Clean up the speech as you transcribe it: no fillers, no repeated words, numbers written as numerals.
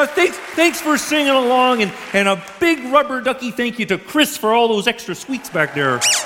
thanks for singing along, and a big rubber ducky thank you to Chris for all those extra squeaks back there.